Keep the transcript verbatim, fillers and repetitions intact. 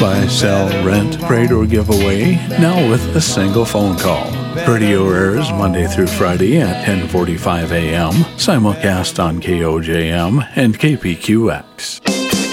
buy, sell, rent, trade, or give away, now with a single phone call. Radio airs Monday through Friday at ten forty-five a.m., simulcast on K O J M and K P Q X.